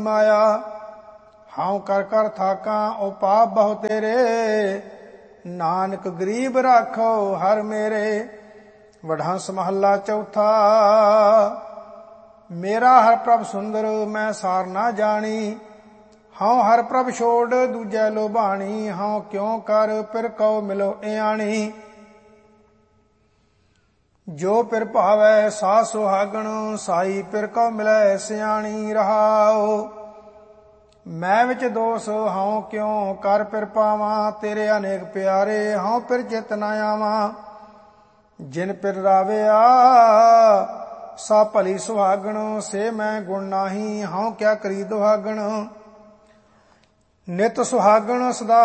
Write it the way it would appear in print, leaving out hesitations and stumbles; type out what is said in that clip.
माया। हाँ कर कर थाका ओ पाप बहु तेरे, नानक गरीब राखो हर मेरे। वढांस महला चौथा। मेरा हर प्रभ सुंदर मैं सार ना जानी, हाँ हर प्रभ छोड़ दूजै लोभाणी। हाँ क्यों कर पिर कौ मिलो इयाणी, जो पिर भावै सा सुहागण। साई पिर कौ मिलै सियाणी रहाओ। मैं विच दोष हाँ क्यों कर पिर पावां, तेरे अनेक प्यारे हाँ पिर चित न आवां। जिन पिर राविया सा भली सुहागण, से मैं गुण नाही हाँ क्या करी दुहागण। नित सुहागण सदा